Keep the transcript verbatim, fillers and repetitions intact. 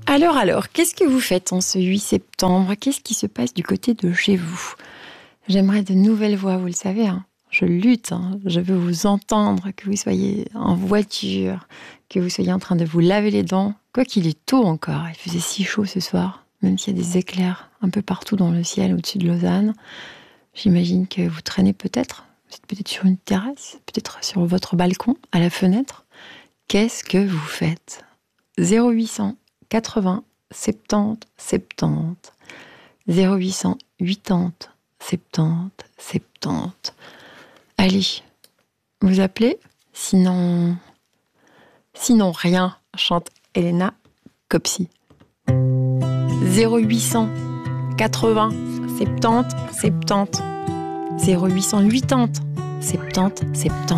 Alors, alors, qu'est-ce que vous faites en ce huit septembre? Qu'est-ce qui se passe du côté de chez vous? J'aimerais de nouvelles voix, vous le savez. Hein. Je lutte, hein. Je veux vous entendre, que vous soyez en voiture, que vous soyez en train de vous laver les dents. Quoi qu'il est tôt encore, il faisait si chaud ce soir, même s'il y a des éclairs un peu partout dans le ciel au-dessus de Lausanne. J'imagine que vous traînez peut-être, vous êtes peut-être sur une terrasse, peut-être sur votre balcon, à la fenêtre. Qu'est-ce que vous faites? zéro huit cent quatre-vingts soixante-dix soixante-dix zéro huit cent quatre-vingts soixante-dix soixante-dix. Allez, vous appelez? Sinon, sinon rien, chante Elena Copsi. zéro huit cent quatre-vingts soixante-dix soixante-dix zéro huit cent quatre-vingts soixante-dix soixante-dix